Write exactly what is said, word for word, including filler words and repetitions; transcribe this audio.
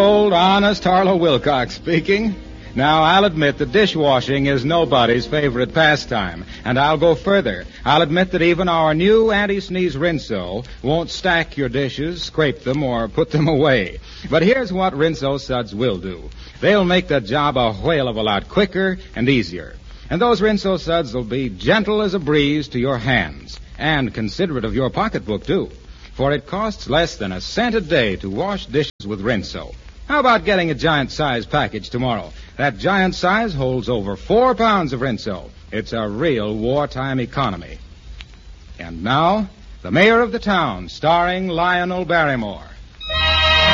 Old, honest Harlow Wilcox speaking. Now, I'll admit that dishwashing is nobody's favorite pastime, and I'll go further. I'll admit that even our new anti-sneeze Rinso won't stack your dishes, scrape them, or put them away. But here's what Rinso suds will do. They'll make the job a whale of a lot quicker and easier. And those Rinso suds will be gentle as a breeze to your hands, and considerate of your pocketbook, too. For it costs less than a cent a day to wash dishes with Rinso. How about getting a giant size package tomorrow? That giant size holds over four pounds of Rinso. It's a real wartime economy. And now, the mayor of the town, starring Lionel Barrymore.